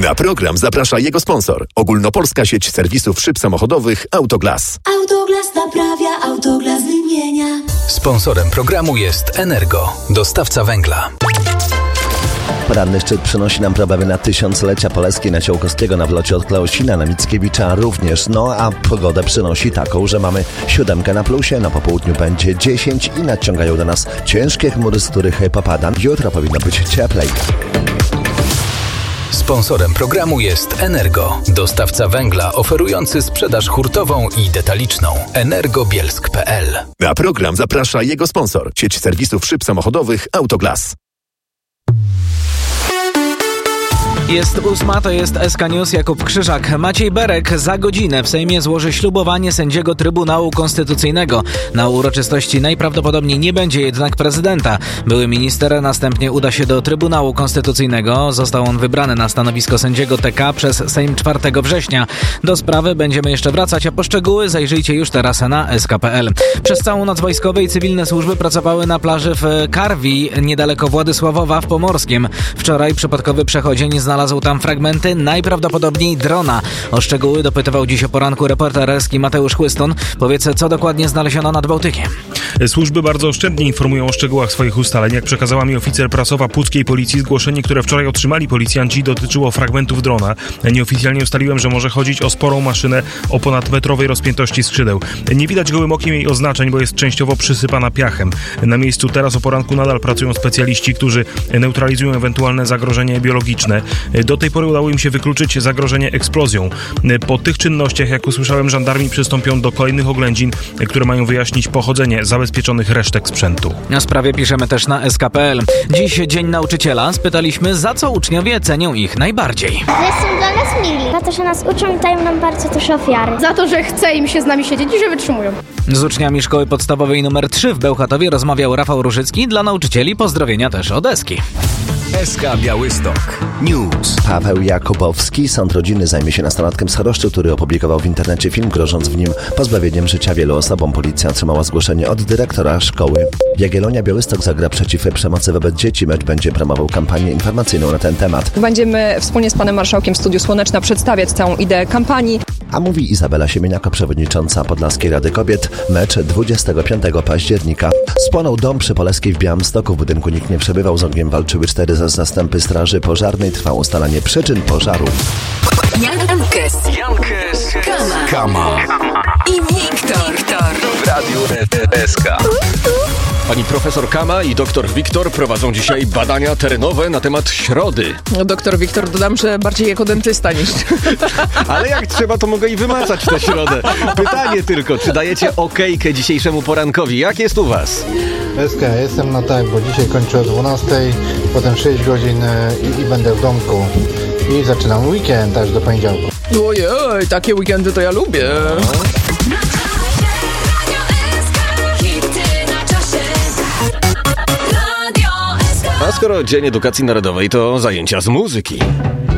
Na program zaprasza jego sponsor. Ogólnopolska sieć serwisów szyb samochodowych Autoglas. Autoglas naprawia, Autoglas wymienia. Sponsorem programu jest Energo, dostawca węgla. Poranny szczyt przynosi nam problemy na tysiąclecia Poleskiej, na Ciołkowskiego, na wlocie od Klausina, na Mickiewicza również. No a pogodę przynosi taką, że mamy 7 na plusie, na popołudniu będzie 10 i nadciągają do nas ciężkie chmury, z których popada. Jutro powinno być cieplej. Sponsorem programu jest Energo, dostawca węgla oferujący sprzedaż hurtową i detaliczną. energobielsk.pl. Na program zaprasza jego sponsor. Sieć serwisów szyb samochodowych Autoglas. Jest 8, to jest SK News, Jakub Krzyżak. Maciej Berek za godzinę w Sejmie złoży ślubowanie sędziego Trybunału Konstytucyjnego. Na uroczystości najprawdopodobniej nie będzie jednak prezydenta. Były minister następnie uda się do Trybunału Konstytucyjnego. Został on wybrany na stanowisko sędziego TK przez Sejm 4 września. Do sprawy będziemy jeszcze wracać, a po szczegóły zajrzyjcie już teraz na sk.pl. Przez całą noc wojskowe i cywilne służby pracowały na plaży w Karwi, niedaleko Władysławowa w Pomorskiem. Wczoraj przypadkowy przechodzień znalazł tam fragmenty najprawdopodobniej drona. O szczegóły dopytywał dziś o poranku reporter Eski Mateusz Chłyston. Powiedz, co dokładnie znaleziono nad Bałtykiem. Służby bardzo oszczędnie informują o szczegółach swoich ustaleń. Jak przekazała mi oficer prasowa puckiej policji, zgłoszenie, które wczoraj otrzymali policjanci, dotyczyło fragmentów drona. Nieoficjalnie ustaliłem, że może chodzić o sporą maszynę o ponadmetrowej rozpiętości skrzydeł. Nie widać gołym okiem jej oznaczeń, bo jest częściowo przysypana piachem. Na miejscu teraz o poranku nadal pracują specjaliści, którzy neutralizują ewentualne zagrożenie biologiczne. Do tej pory udało im się wykluczyć zagrożenie eksplozją. Po tych czynnościach, jak usłyszałem, żandarmi przystąpią do kolejnych oględzin, które mają wyjaśnić pochodzenie zabezpieczonych resztek sprzętu. O sprawie piszemy też na sk.pl. Dziś Dzień Nauczyciela. Spytaliśmy, za co uczniowie cenią ich najbardziej. Że są dla nas mili. Za to, że nas uczą i dają nam bardzo też ofiary. Za to, że chce im się z nami siedzieć i że wytrzymują. Z uczniami szkoły podstawowej nr 3 w Bełchatowie rozmawiał Rafał Różycki. Dla nauczycieli pozdrowienia też od Eski. SK Białystok News. Paweł Jakubowski, sąd rodziny, zajmie się nastolatkiem z Choroszczy, który opublikował w internecie film, grożąc w nim pozbawieniem życia wielu osobom. Policja otrzymała zgłoszenie od dyrektora szkoły. Jagiellonia Białystok zagra przeciw przemocy wobec dzieci. Mecz będzie promował kampanię informacyjną na ten temat. Będziemy wspólnie z panem marszałkiem w Studiu Słoneczna przedstawiać całą ideę kampanii. A mówi Izabela Siemieniaka, przewodnicząca Podlaskiej Rady Kobiet. Mecz 25 października. Spłonął dom przy Poleskiej w Białymstoku. W budynku nikt nie przebywał. Z ogniem walczyły 4 zastępy straży pożarnej. Trwa ustalanie przyczyn pożaru. Jankes, Kama i Wiktor W Radiu SK. Pani profesor Kama i doktor Wiktor prowadzą dzisiaj badania terenowe na temat środy. Doktor Wiktor, dodam, że bardziej jako dentysta niż... Ale jak trzeba, to mogę i wymazać tę środę. Pytanie tylko, czy dajecie okejkę dzisiejszemu porankowi? Jak jest u was? SK, jestem na tak, bo dzisiaj kończę o 12, potem 6 godzin i będę w domku. I zaczynam weekend aż do poniedziałku. Ojej, takie weekendy to ja lubię. A skoro Dzień Edukacji Narodowej, to zajęcia z muzyki.